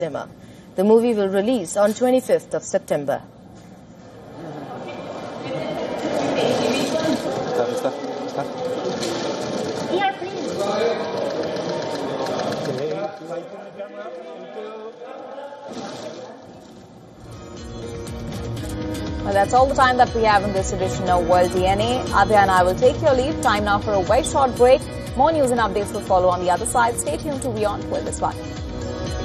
cinema. The movie will release on 25th of September. Well, that's all the time that we have in this edition of World DNA. Adya and I will take your leave. Time now for a very short break. More news and updates will follow on the other side. Stay tuned to Beyond with this one.